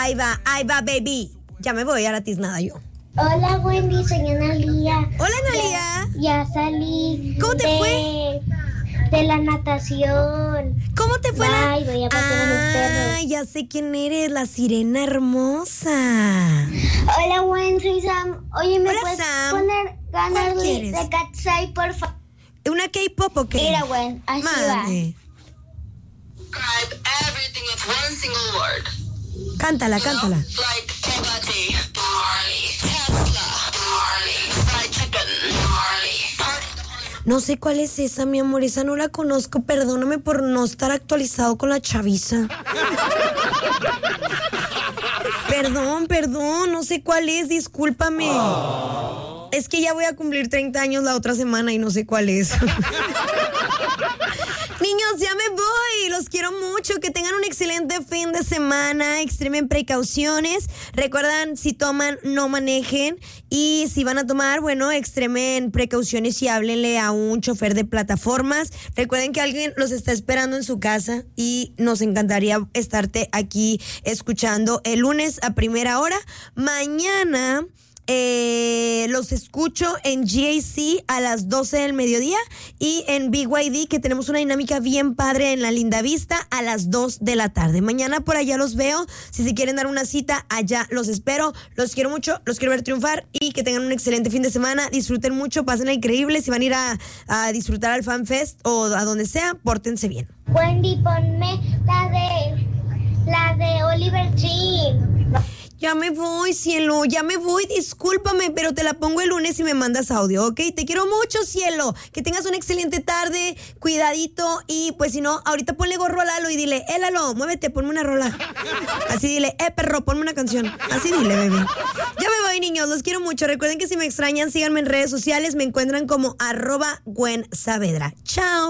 Ahí va, baby. Ya me voy a la tiznada yo. Hola, Wendy, soy Analia. Hola, Analia. Ya salí. ¿Cómo te fue? De la natación. ¿Cómo te fue? Ay, voy a pasear a los perros. Ya sé quién eres, la sirena hermosa. Hola, Wendy, soy Sam. Oye, ¿me puedes poner ganas de Katsai, por favor? ¿Una K-pop o qué? Mira, Wendy, así va. Describe everything with one single word. Cántala. Like Bugatti, Tesla, fried chicken. No sé cuál es esa, mi amor, esa no la conozco, perdóname por no estar actualizado con la chaviza. Perdón, no sé cuál es, discúlpame. Es que ya voy a cumplir 30 años la otra semana y no sé cuál es. Niños, ya me voy. Los quiero mucho. Que tengan un excelente fin de semana. Extremen precauciones. Recuerdan, si toman, no manejen. Y si van a tomar, bueno, extremen precauciones y háblenle a un chofer de plataformas. Recuerden que alguien los está esperando en su casa y nos encantaría estarte aquí escuchando el lunes a primera hora. Mañana los escucho en GAC a las 12 del mediodía y en BYD, que tenemos una dinámica bien padre en la Linda Vista, a las 2 de la tarde. Mañana por allá los veo. Si se quieren dar una cita, allá los espero. Los quiero mucho, los quiero ver triunfar y que tengan un excelente fin de semana. Disfruten mucho, pásenla increíble. Si van a ir a disfrutar al Fan Fest o a donde sea, pórtense bien. Wendy, ponme la de Oliver Tree. Ya me voy, cielo, ya me voy, discúlpame, pero te la pongo el lunes y me mandas audio, ¿ok? Te quiero mucho, cielo, que tengas una excelente tarde, cuidadito, y pues si no, ahorita ponle gorro a Lalo y dile, Lalo, muévete, ponme una rola. Así dile, perro, ponme una canción. Así dile, bebé. Ya me voy, niños, los quiero mucho. Recuerden que si me extrañan, síganme en redes sociales, me encuentran como @Gwen Saavedra. Chao.